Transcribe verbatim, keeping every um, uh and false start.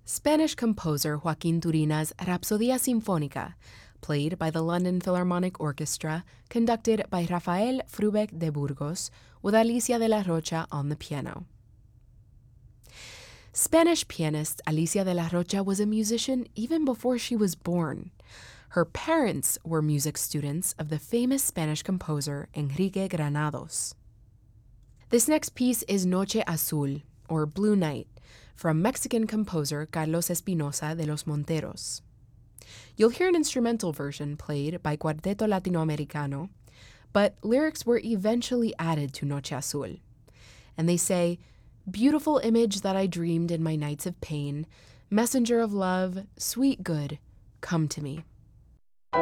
Spanish composer Joaquin Turina's Rapsodia Sinfónica, played by the London Philharmonic Orchestra, conducted by Rafael Frubeck de Burgos, with Alicia de la Rocha on the piano. Spanish pianist Alicia de la Rocha was a musician even before she was born. Her parents were music students of the famous Spanish composer Enrique Granados. This next piece is Noche Azul, or Blue Night, from Mexican composer Carlos Espinosa de los Monteros. You'll hear an instrumental version played by Cuarteto Latinoamericano, but lyrics were eventually added to Noche Azul. And they say, "Beautiful image that I dreamed in my nights of pain, messenger of love, sweet good, come to me."